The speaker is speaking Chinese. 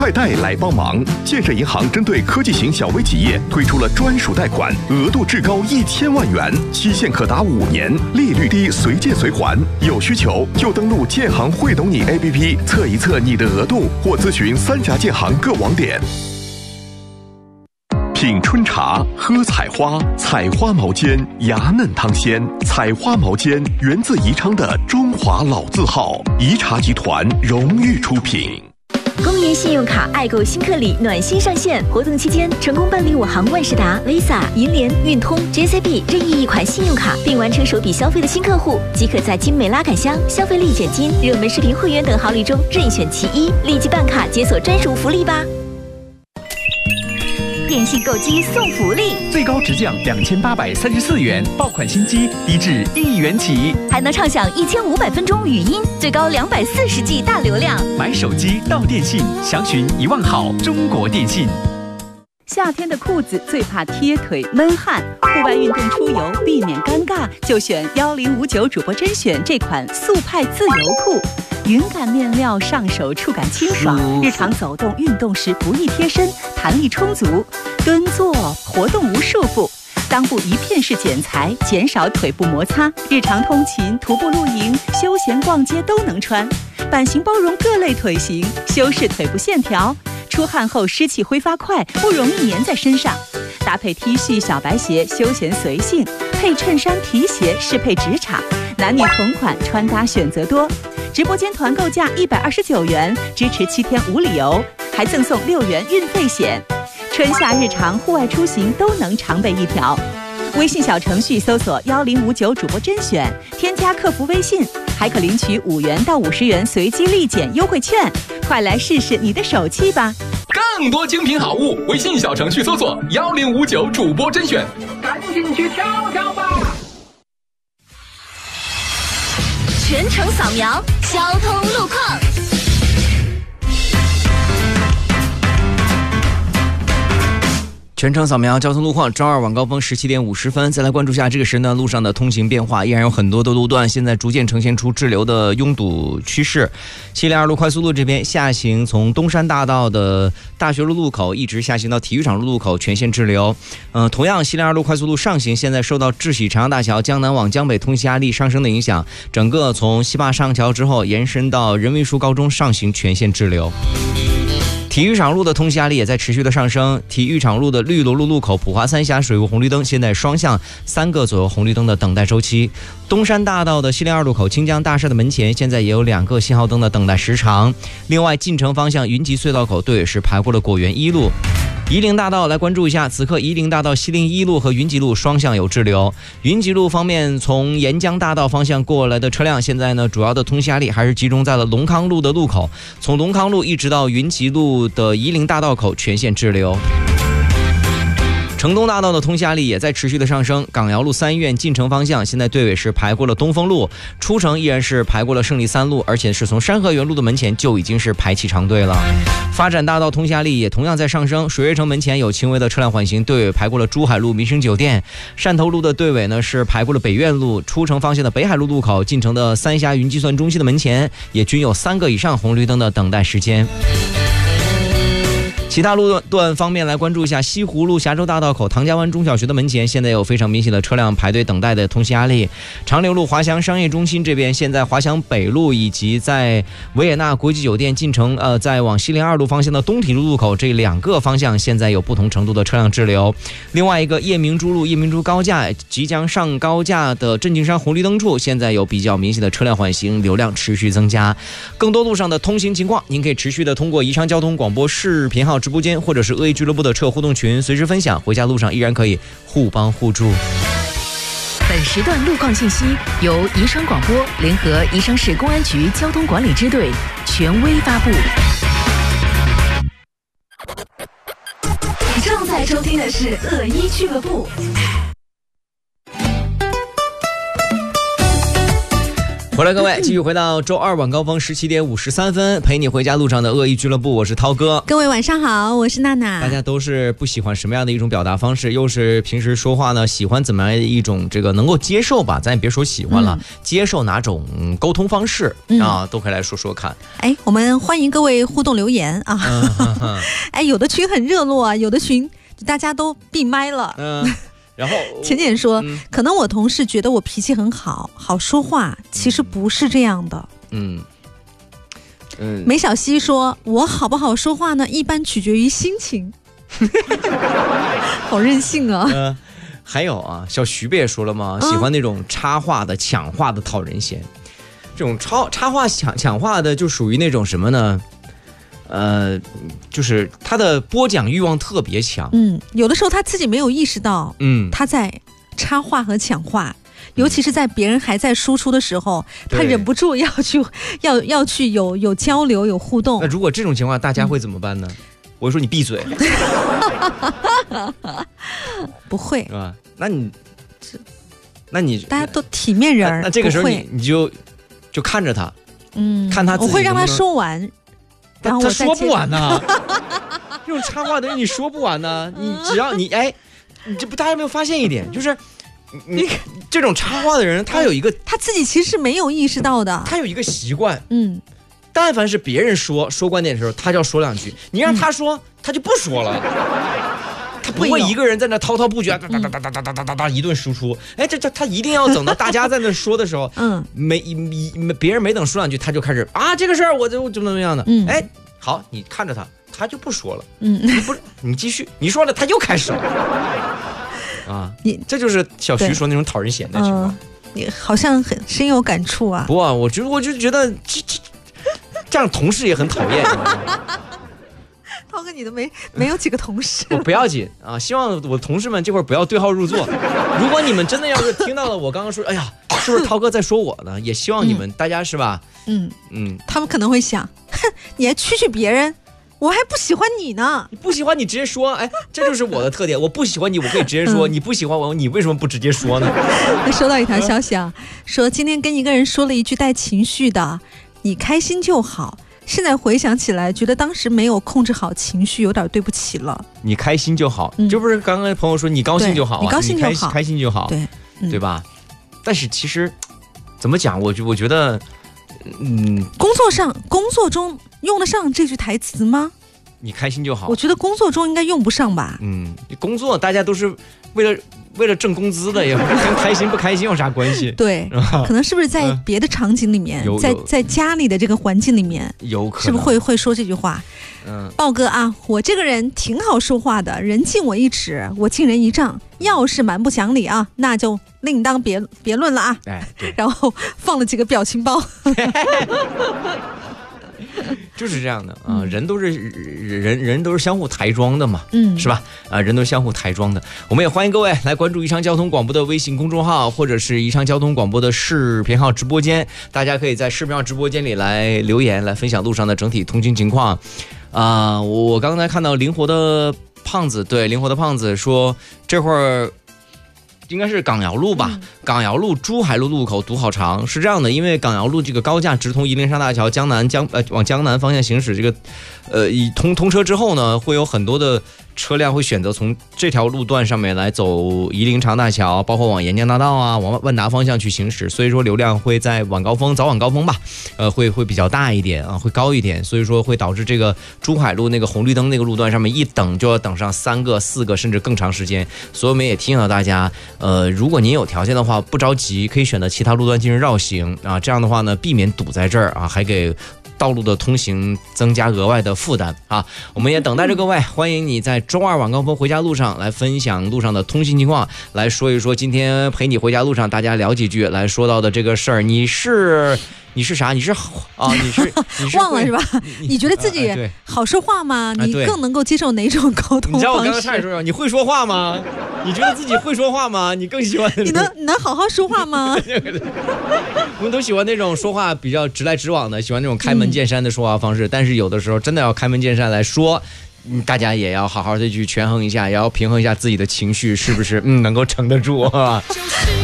快贷来帮忙！建设银行针对科技型小微企业推出了专属贷款，额度至高1000万元，期限可达5年，利率低，随借随还。有需求就登录建行会懂你 APP 测一测你的额度，或咨询3家建行各网点。品春茶，喝采花，采花毛尖，芽嫩汤鲜。采花毛尖源自宜昌的中华老字号，宜茶集团荣誉出品。 公银信用卡爱购新客礼暖心上线，活动期间成功办理我行万事达、Visa、银联、运通、JCB 任意一款信用卡，并完成首笔消费的新客户，即可在精美拉杆箱、消费立减金、热门视频会员等好礼中任选其一，立即办卡解锁专属福利吧！电信购机送福利， 最高直降2834元，爆款新机低至1元起， 还能畅享1500分钟语音，最高240G 大流量。 买手机到电信，详询1万号中国电信。 夏天的裤子最怕贴腿闷汗，户外运动出游避免尴尬，就选1059主播甄选这款速派自由裤。云感面料，上手触感清爽，日常走动运动时不易贴身，弹力充足，蹲坐活动无束缚。裆部一片式剪裁，减少腿部摩擦，日常通勤、徒步露营、休闲逛街都能穿。版型包容各类腿型，修饰腿部线条。出汗后湿气挥发快，不容易粘在身上。搭配 T 恤、小白鞋，休闲随性；配衬衫、皮鞋，适配职场。男女同款，穿搭选择多。直播间团购价129元，支持7天无理由，还赠送6元运费险。春夏日常户外出行都能常备一条。微信小程序搜索1059主播甄选，添加客服微信，还可领取5元到50元随机立减优惠券。快来试试你的手气吧！ 更多精品好物，微信小程序搜索1059主播甄选，赶紧去挑挑吧！ 全程扫描交通路况。 全程扫描交通路况，周二晚高峰17点50分。再来关注下这个时呢，路上的通行变化，依然有很多的路段现在逐渐呈现出滞留的拥堵趋势。702路快速路这边下行，从东山大道的大学路路口一直下行到体育场路路口全线滞留。同样702路快速路上行，现在受到智喜长阳大桥江南往江北通行压力上升的影响，整个从西坝上桥之后延伸到人文书高中上行全线滞留。体育场路的通行压力也在持续的上升，体育场路的绿萝路路口普华三峡水务红绿灯现在双向3个左右红绿灯的等待周期。东山大道的702路口清江大厦的门前现在也有2个信号灯的等待时长。另外进城方向云集隧道口队是排过了果园1路。夷陵大道来关注一下，此刻夷陵大道西陵1路和云集路双向有滞留。云集路方面，从沿江大道方向过来的车辆现在呢，主要的通行压力还是集中在了龙康路的路口，从龙康路一直到云集路的夷陵大道口全线滞留。城东大道的通行压力也在持续的上升，港瑶路3医院进城方向现在队尾是排过了东风路，出城依然是排过了胜利3路，而且是从山河园路的门前就已经是排起长队了。发展大道通行压力也同样在上升，水悦城门前有轻微的车辆缓行，队尾排过了珠海路民生酒店。汕头路的队尾呢是排过了北苑路，出城方向的北海路路口，进城的三峡云计算中心的门前也均有3个以上红绿灯的等待时间。其他路段方面来关注一下，西湖路峡州大道口唐家湾中小学的门前现在有非常明显的车辆排队等待的通行压力。长流路华翔商业中心这边，现在华翔北路以及在维也纳国际酒店进城在往西陵2路方向的东体路路口这2个方向现在有不同程度的车辆滞留。另外一个夜明珠路夜明珠高架即将上高架的镇静山红绿灯处现在有比较明显的车辆缓行，流量持续增加。更多路上的通行情况您可以持续的通过宜昌交通广播视频号直播间或者是恶意俱乐部的车互动群随时分享，回家路上依然可以互帮互助。 本时段路况信息由宜昌广播联合宜昌市公安局交通管理支队权威发布。 你正在收听的是恶意俱乐部。 欢回来各位，继续回到周二晚高峰17点53分，陪你回家路上的恶意俱乐部，我是涛哥。 各位晚上好，我是娜娜。 大家都是不喜欢什么样的一种表达方式，又是平时说话呢喜欢怎么样的一种这个能够接受吧，咱也别说喜欢了，接受哪种沟通方式啊，都可以来说说看。 哎，我们欢迎各位互动留言啊。哎，有的群很热络啊，有的群大家都闭麦了。 然后浅浅说，可能我同事觉得我脾气很好，好说话，其实不是这样的。梅小溪说，我好不好说话呢，一般取决于心情。好任性啊。 还有啊，小徐不也说了吗？喜欢那种插话的、抢话的讨人嫌。这种插话抢话的就属于那种什么呢？就是他的播讲欲望特别强。 有的时候他自己没有意识到，他在插话和抢话，尤其是在别人还在输出的时候，他忍不住要去有交流有互动。 那如果这种情况，大家会怎么办呢？我会说你闭嘴。 不会是吧？那你大家都体面人， 那这个时候你就看着他，看他自己能不能， 我会让他说完。然后他说不完呢。这种插话的人你说不完呢。你只要你这不，大家有没有发现一点，就是你这种插话的人，他有一个他自己其实是没有意识到的， 他有一个习惯，但凡是别人说观点的时候，他就要说两句，你让他说，他就不说了。他不会一个人在那滔滔不绝，哒一顿输出。哎，他一定要等到大家在那说的时候，别人没等说两句，他就开始啊，这个事儿我就怎么样的。哎，好，你看着他就不说了。你继续，你说了他又开始了。啊，这就是小徐说那种讨人嫌的情况。 你好像很深有感触啊。 不啊，我就觉得这样同事也很讨厌。 涛哥，你都没有几个同事。 我不要紧啊，希望我同事们这会儿不要对号入座。如果你们真的要是听到了我刚刚说，哎呀，是不是涛哥在说我呢？也希望你们大家是吧？ 他们可能会想，哼，你还蛐别人，我还不喜欢你呢。 你不喜欢你直接说，哎，这就是我的特点。我不喜欢你，我可以直接说；你不喜欢我，你为什么不直接说呢？ 收到一条消息啊，说今天跟一个人说了一句带情绪的，你开心就好。现在回想起来，觉得当时没有控制好情绪，有点对不起了。你开心就好，这不是刚刚朋友说你高兴就好，你高兴就好，开心就好，对吧？但是其实怎么讲，我觉得，工作中用得上这句台词吗？ 你开心就好， 我觉得工作中应该用不上吧。 工作大家都是为了挣工资的，也跟开心不开心有啥关系？ 对，可能是不是在别的场景里面，在家里的这个环境里面， 有可能是不是会说这句话？豹哥啊，我这个人挺好说话的，人敬我一尺，我敬人一丈。要是蛮不讲理啊，那就另当别论了啊。然后放了几个表情包。 就是这样的啊，人都是相互抬庄的嘛，是吧？人都是相互抬庄的。我们也欢迎各位来关注宜昌交通广播的微信公众号，或者是宜昌交通广播的视频号直播间，大家可以在视频号直播间里来留言，来分享路上的整体通勤情况。我刚才看到灵活的胖子说，这会儿应该是港瑶路吧，港瑶路珠海路路口堵好长，是这样的，因为港瑶路这个高架直通夷陵山大桥往江南方向行驶，这个通车之后呢，会有很多的车辆会选择从这条路段上面来走夷陵长大桥，包括往沿江大道啊，往万达方向去行驶，所以说流量会在早晚高峰吧，会比较大一点啊，会高一点，所以说会导致这个珠海路那个红绿灯那个路段上面一等就要等上3个、4个甚至更长时间，所以我们也提醒到大家，如果您有条件的话，不着急，可以选择其他路段进行绕行啊，这样的话呢，避免堵在这儿啊，还给道路的通行增加额外的负担啊！我们也等待着各位，欢迎你在周二晚高峰回家路上来分享路上的通行情况，来说一说今天陪你回家路上大家聊几句来说到的这个事儿。你是啥？你是忘了是吧？你觉得自己好说话吗？你更能够接受哪种沟通方式？ 你知道我刚刚差点说，你会说话吗？你觉得自己会说话吗？你更喜欢你能好好说话吗？ 我们都喜欢那种说话比较直来直往的，喜欢那种开门见山的说话方式。但是有的时候真的要开门见山来说，大家也要好好的去权衡一下，也要平衡一下自己的情绪，是不是能够撑得住啊？